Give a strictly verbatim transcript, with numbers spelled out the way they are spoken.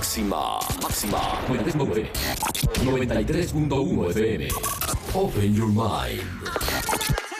Máxima, máxima. Buenas nueve. noventa y tres punto uno F M. Open your mind.